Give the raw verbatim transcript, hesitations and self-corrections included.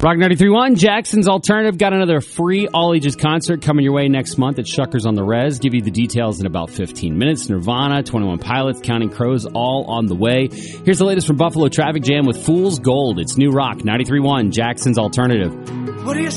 Rock ninety-three point one, Jackson's Alternative, got another free all-ages concert coming your way next month at Shuckers on the Res. Give you the details in about fifteen minutes. Nirvana, twenty-one Pilots, Counting Crows, all on the way. Here's the latest from Buffalo Traffic Jam with Fool's Gold. It's new rock, ninety-three point one, Jackson's Alternative. What do you